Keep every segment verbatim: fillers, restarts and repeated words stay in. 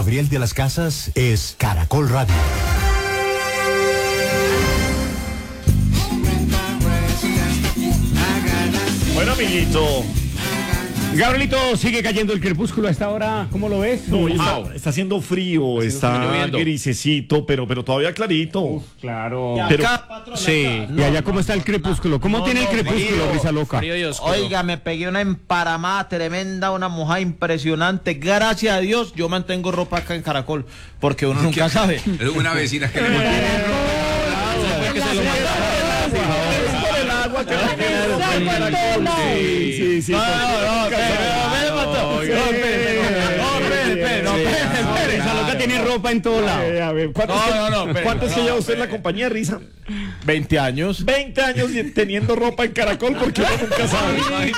Gabriel de las Casas es Caracol Radio. Bueno, amiguito. Gabrielito, sigue cayendo el crepúsculo a esta hora, ¿cómo lo ves? No, está, está haciendo frío, está, está grisecito, pero, pero todavía clarito. Uf, claro. Pero, acá, patrón, sí, acá. y allá cómo está el crepúsculo, ¿cómo no, tiene no, el crepúsculo, frío, Risa Loca? Oiga, me pegué una emparamada tremenda, una mojada impresionante. Gracias a Dios, yo mantengo ropa acá en Caracol, porque uno nunca sabe. Es una vecina que le Sí, sí, sí. No, no, no, Risa Loca tiene ropa en todo lado. Eh, a ver, ¿cuántos No, que, no, no, espere, ¿cuántos que no, lleva usted en la espere. compañía, Risa? veinte años. veinte años y teniendo ropa en Caracol porque uno nunca sabe.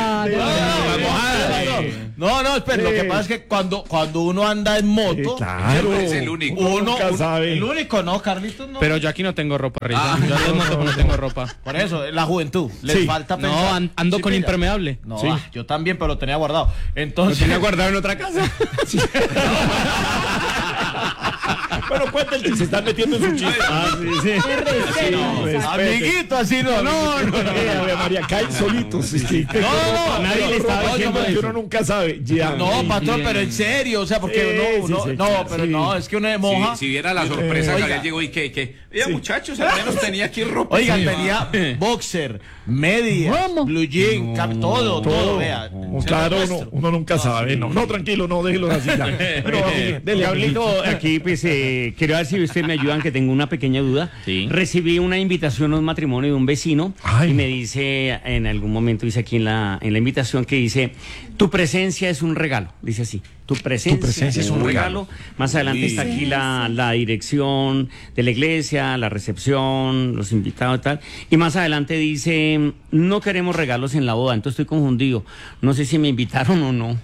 No, no, espera, lo que pasa es que cuando, cuando uno anda en moto, Sí, claro. Es el único. Uno uno, nunca uno- sabe. el único, no, Carlitos, no. Pero yo aquí no tengo ropa, Risa. Ah, yo ando en moto, pero no tengo ropa. Por eso, la juventud, les Sí. falta pensar. No, an- ando Sí, con pilla. impermeable. No, Sí. ah, yo también, pero lo tenía guardado. ¿Lo Entonces, tenía guardado en otra casa? Bueno, cuenta el chiste, se están metiendo en su chiste. Ah, sí, sí. Respete. amiguito, así no. No, no, Eh, a ver, María, caen solitos. Sí, sí. no, no, Nadie le estaba no, diciendo no, que no, uno nunca sabe. Ya. No, patrón, pero en serio, o sea, porque Sí, uno, sí, uno- sí, no, claro, pero sí. no, es que uno de moja. Si, si viera la sorpresa, Oiga. Gabriel llegó y que, que, oiga, muchachos, al menos tenía aquí ropa. Oigan, Sí. tenía boxer, media, blue jean, cap- todo, todo, vea. Oh, claro, uno, uno nunca sabe. No, no, tranquilo, no, déjelo así ya. Pero, dele, dele, Gabrielito, aquí pues eh, quiero ver si ustedes me ayudan, que tengo una pequeña duda. Sí. Recibí una invitación a un matrimonio de un vecino. Ay. Y me dice, en algún momento dice aquí en la, en la invitación que dice, tu presencia es un regalo, dice así. Tu presencia, presencia es un regalo. Más adelante está aquí la, la dirección de la iglesia, la recepción, los invitados y tal. Y más adelante dice, no queremos regalos en la boda. Entonces estoy confundido. No sé si me invitaron o no.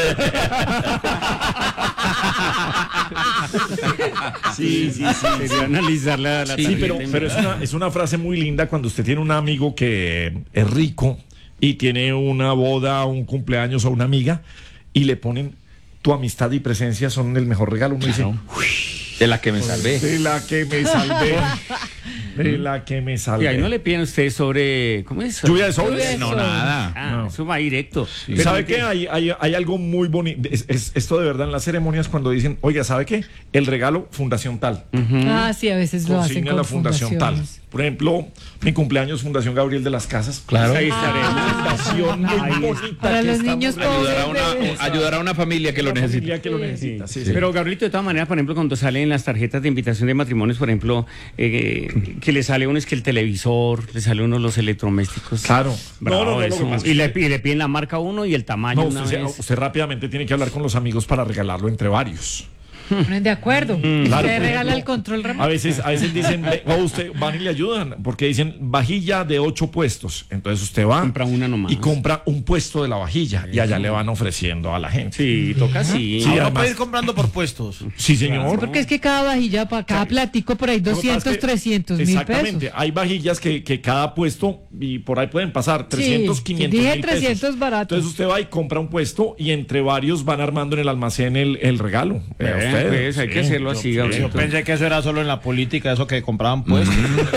Sí, sí, sí. Quería analizar la, la Sí, pero, tarjeta y pero es, una, es una frase muy linda cuando usted tiene un amigo que es rico y tiene una boda, un cumpleaños o una amiga y le ponen tu amistad y presencia son el mejor regalo. Uno dice, De la que me salvé. de la que me salvé, de la que me Y salvé. ahí no le piden a usted sobre... ¿Cómo es? Lluvia de sobres. No, nada. Ah, No. eso va directo. ¿Y sabe qué? Hay, hay, hay algo muy bonito. Es, es- esto de verdad en las ceremonias cuando dicen, oiga, ¿sabe qué? El regalo fundación tal. Ah, sí, a veces lo hacen Consigna con la fundación tal. fundaciones. Por ejemplo, mi cumpleaños, Fundación Gabriel de las Casas. Claro. Ahí estaremos. Fundación muy Ahí está. bonita. Para que los estamos niños realizando. Ayudar a pobres. una, bebés. ayudar a una familia que lo Una necesita. familia que lo necesita. Sí, sí. Pero Gabrielito, de todas maneras, por ejemplo, cuando salen las tarjetas de invitación de matrimonios, por ejemplo, eh, que le sale uno es que el televisor, le sale uno los electrodomésticos. Claro. Bravo, no, no, no, eso. lo que pasa es y, le, que- y le piden la marca a uno y el tamaño No, una usted, se- vez. usted rápidamente tiene que hablar con los amigos para regalarlo entre varios. Ponen de acuerdo. Claro, Usted por regala ejemplo, el control A remoto. veces, a veces dicen, "Ve, o usted van y le ayudan, porque dicen vajilla de ocho puestos. Entonces usted va Compra una nomás. y compra un puesto de la vajilla y allá le van ofreciendo a la gente. Sí, toca así. Sí, Ahora además- puede ir comprando por puestos. Sí, señor. Porque es que cada vajilla, para cada platico, por ahí Lo que pasa doscientos, es que- trescientos mil Exactamente. pesos. Hay vajillas que, que cada puesto, y por ahí pueden pasar trescientos, sí, quinientos dije mil pesos. trescientos barato. Entonces usted va y compra un puesto y entre varios van armando en el almacén el, el regalo. Vea Eh, usted. pues, hay que hacerlo así, Yo Gabrielito. pensé que eso era solo en la política, eso que compraban puestos.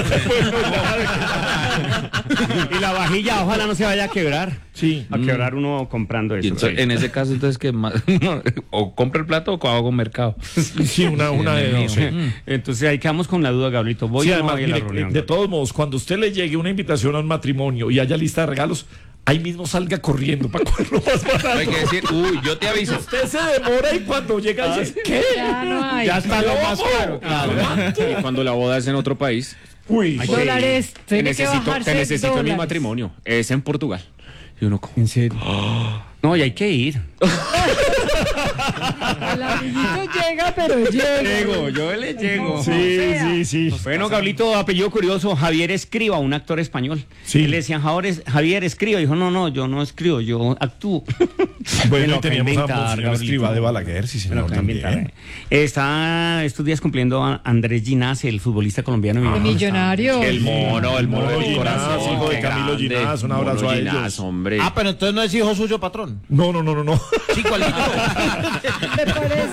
Y la vajilla, ojalá no se vaya a quebrar. Sí. A quebrar uno comprando Y eso. entonces, en ese caso, entonces, que o compra el plato o hago mercado. Sí, una, una de dos. sí. Entonces ahí quedamos con la duda, Gabrielito. Voy Sí, a no además, voy a la mire, reunión. de todos modos, cuando usted le llegue una invitación a un matrimonio y haya lista de regalos, ahí mismo salga corriendo para cogerlo más barato. Hay que decir, uy, yo te aviso. Usted se demora y cuando llega dice, ¿qué? Ya no hay. Ya está lo más caro. Y cuando la boda es en otro país, Uy, Ay, Dólares. te Tiene que necesito, bajarse te necesito en mi dólares. matrimonio. Es en Portugal. Y uno como, ¿En serio? No, y hay que ir. El amiguito llega, pero llega. Llego, yo le llego. sí, sí, sí. Bueno, Gabrielito, apellido curioso, Javier Escriba, un actor español. Sí. Y le decían, Javier, Javier Escriba. Dijo, no, no, yo no escribo, yo actúo. Me Bueno, lo y teníamos a inventar, Monseñor Gabrielito. Escriba de Balaguer, sí, Me lo señor, acabo de inventar, también. eh. Está estos días cumpliendo a Andrés Ginás, el futbolista colombiano. El millonario. el mono, el mono Mono de mi Ginás, corazón. hijo de qué Camilo grande. Ginás, un abrazo Mono a Ginás, ellos. hombre. Ah, pero entonces no es hijo suyo, patrón. No, no, no, no, no. Sí, ¿cuálito? Me parece.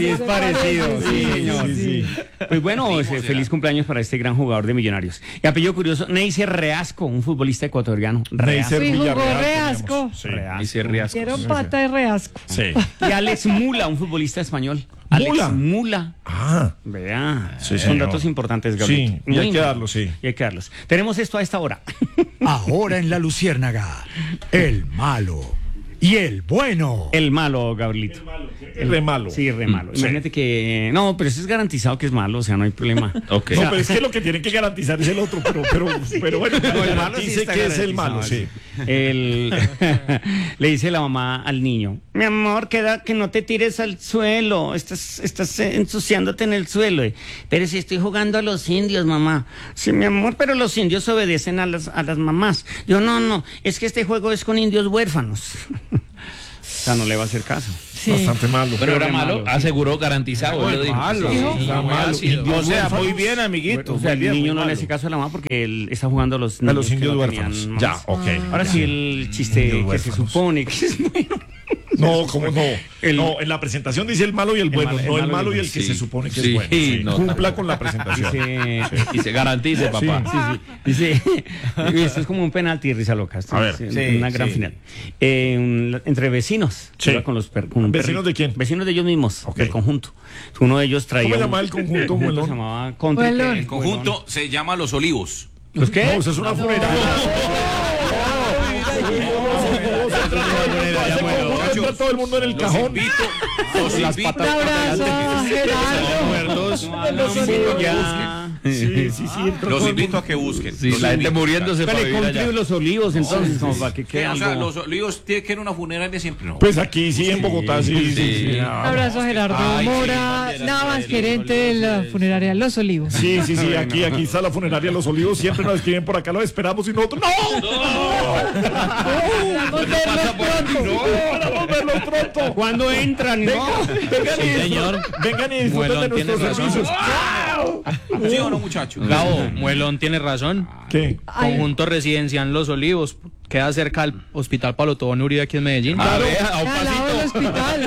Sí, es parecido, sí, señor. Sí, sí. Pues bueno, eh, feliz cumpleaños para este gran jugador de Millonarios. Y apellido curioso, Neiser Reasco, un futbolista ecuatoriano. Reasco. Neiser Sí, jugó Villarreal Reasco. teníamos. Sí. Dice Riasco. Quiero pata de reasco. Sí. Y Alex Mula, un futbolista español. Alex Mula. Mula. Ah, Vea, Sí, son señor. datos importantes, Gabriel. sí, y hay que darlo, sí. Y hay que darlos. Tenemos esto a esta hora. Ahora en La Luciérnaga, el malo y el bueno. El malo, Gabrielito. El re malo. Sí, re malo. Sí. Imagínate que... No, pero eso es garantizado que es malo, o sea, no hay problema. Ok. No, pero es que lo que tienen que garantizar es el otro, pero, pero, pero bueno, No, el malo sí dice está que es el garantizado, malo, sí. El- le dice la mamá al niño, mi amor, queda que no te tires al suelo, estás, estás eh, ensuciándote en el suelo. Eh, Pero si estoy jugando a los indios, mamá. Sí, mi amor, pero los indios obedecen a las, a las mamás. Yo, no, no, es que este juego es con indios huérfanos. O sea, no le va a hacer caso. Sí. Bastante malo. Pero era re malo, malo, aseguró, garantizado. él lo dijo. malo. Sí, Dijo. sí, Era muy malo. ácido. Indios O sea, huérfanos. muy bien, amiguito. O sea, muy el bien, niño muy no le malo. hace caso a la mamá porque él está jugando a los A los que indios no huérfanos. tenían Ya, mamás. ok. Ahora sí, el chiste Indios que se huérfanos. supone que es bueno. No, ¿cómo no? El- no, en la presentación dice el malo y el bueno, mal- el no el malo y malo y el el que bueno. se supone que Sí, es bueno. sí, Sí. no, Cumpla con la presentación. Dice, Y se garantice, papá. sí, sí. Dice, esto es como un penalti, risa loca. Esto A ver. es Sí, una gran sí. final. Eh, un- entre vecinos. Sí. Iba con los per- con un ¿Vecinos perrito. de quién? Vecinos de ellos mismos, Ok. del conjunto. Uno de ellos traía. ¿Cómo se un- llama el conjunto, Se Muelón? llamaba Country. Muelón. ¿qué? El conjunto se llama Los Olivos. ¿Los qué? No, eso es una funeraria. Entra todo el mundo en el Los cajón. invito, los invito Un abrazo a Gerardo. Muertos. Ya. Sí, sí, sí. entra todo los el invito mundo. a que busquen. Sí, Los la gente invito. muriéndose para Pero vivir Country allá. de los Olivos, entonces, como para que ¿Qué? quede O sea, algo. los Olivos tiene que ir a una funeraria siempre, ¿no? Pues aquí sí, en Bogotá, sí, sí. sí, Sí. Un abrazo a Gerardo Ay, sí, Mora, nada más gerente de la funeraria Los Olivos. Sí, sí, sí, aquí, aquí está la funeraria Los Olivos, siempre nos escriben por acá, lo esperamos y nosotros, ¡no! Esperamos verlos pronto. ¡Esperamos verlos pronto! ¿Cuándo entran? No. Vengan y, señor. disfruten- vengan y disfruten de Muelón, nuestros tiene razón. servicios. ¿Sí o no, muchachos? Gabo, Muelón tiene razón. ¿Qué? Ay, Conjunto residencial Los Olivos. Queda cerca al Hospital Palo Tobón Uribe aquí en Medellín. A ver, a un al lado del pasito. hospital.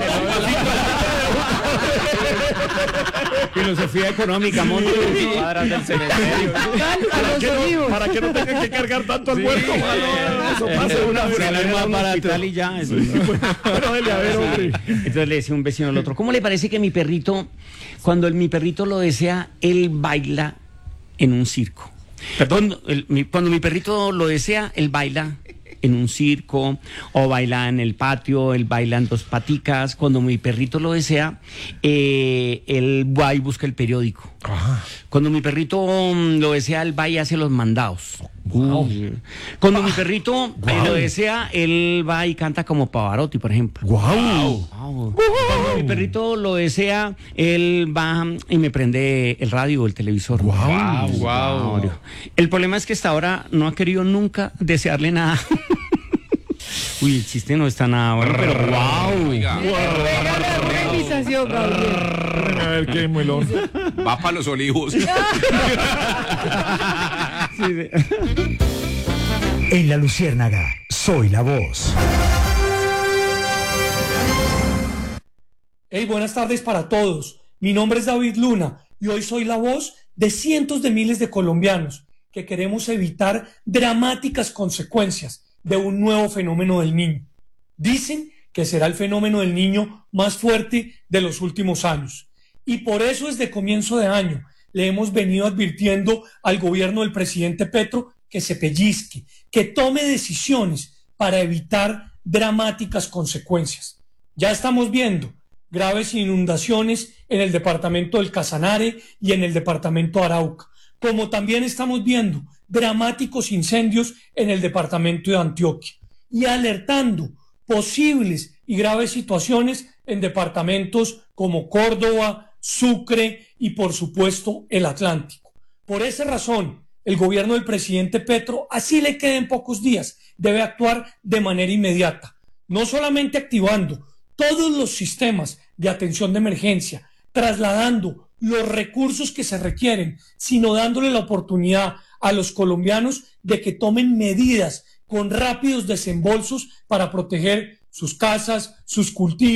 Filosofía económica, monte de cuadras del cementerio. Hospital a Para Los que, no, Olivos. para que no tengan que cargar tanto al muerto. Eso pasa una vez. Sale más barato. Y ya. eso. Pero dele, a ver, hombre. Entonces le decía un vecino al otro, ¿cómo le parece que mi perrito, cuando el, mi perrito lo desea, él baila en un circo? Cuando, el- mi, cuando mi perrito lo desea, él baila en un circo, o baila en el patio, él baila en dos paticas. Cuando mi perrito lo desea, eh, él va y busca el periódico. Cuando mi perrito mm, lo desea, él va y hace los mandados. Uh. Cuando mi perrito eh, lo desea, él va y canta como Pavarotti, por ejemplo. ¡Guau! Cuando mi perrito lo desea, él va y me prende el radio o el televisor. Guau, guau. El problema es que hasta ahora no ha querido nunca desearle nada. Uy, el chiste no está nada bueno, pero wow. Oiga, Regálame una invitación, Gabriel. A ver qué muelón. va para Los Olivos. En La Luciérnaga, soy la voz. Hey, buenas tardes para todos. Mi nombre es David Luna y hoy soy la voz de cientos de miles de colombianos que queremos evitar dramáticas consecuencias de un nuevo fenómeno del niño. Dicen que será el fenómeno del niño más fuerte de los últimos años. Y por eso desde comienzo de año le hemos venido advirtiendo al gobierno del presidente Petro que se pellizque, que tome decisiones para evitar dramáticas consecuencias. Ya estamos viendo graves inundaciones en el departamento del Casanare y en el departamento de Arauca, como también estamos viendo dramáticos incendios en el departamento de Antioquia y alertando posibles y graves situaciones en departamentos como Córdoba, Sucre y por supuesto el Atlántico. Por esa razón, el gobierno del presidente Petro, así le queden pocos días, debe actuar de manera inmediata, no solamente activando todos los sistemas de atención de emergencia, trasladando los recursos que se requieren, sino dándole la oportunidad a los colombianos de que tomen medidas con rápidos desembolsos para proteger sus casas, sus cultivos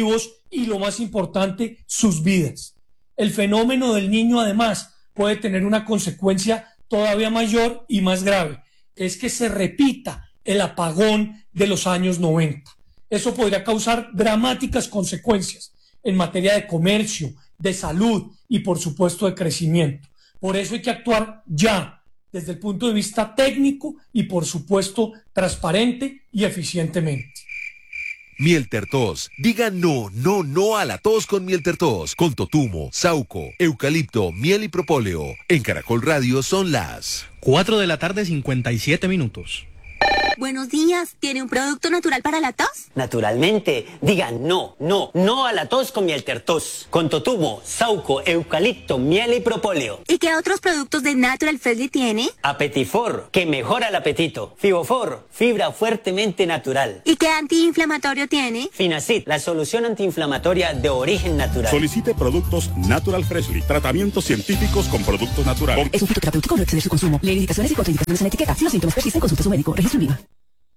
y, lo más importante, sus vidas. El fenómeno del niño, además, puede tener una consecuencia todavía mayor y más grave, que es que se repita el apagón de los años noventa. Eso podría causar dramáticas consecuencias en materia de comercio, de salud y, por supuesto, de crecimiento. Por eso hay que actuar ya, desde el punto de vista técnico y, por supuesto, transparente y eficientemente. Mieltertos. Diga no, no, no a la tos con Mieltertos. Con totumo, sauco, eucalipto, miel y propóleo. En Caracol Radio son las cuatro de la tarde, cincuenta y siete minutos. Buenos días, ¿tiene un producto natural para la tos? Naturalmente, diga no, no, no a la tos con Mieltertos. Con totumo, sauco, eucalipto, miel y propóleo. ¿Y qué otros productos de Natural Freshly tiene? Apetifor, que mejora el apetito. Fibofor, fibra fuertemente natural. ¿Y qué antiinflamatorio tiene? Finacid, la solución antiinflamatoria de origen natural. Solicite productos Natural Freshly, tratamientos científicos con productos naturales. Es un fitoterapéutico, no exceder su consumo. Lee indicaciones y contraindicaciones en la etiqueta. Si los síntomas persisten, consulte a su médico. Registro IVA.